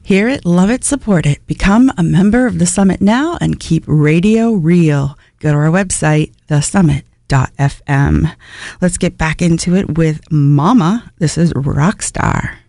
Hear it, love it, support it. Become a member of the Summit now and keep radio real. Go to our website, thesummit.fm. Let's get back into it with Mama. This is Rockstar.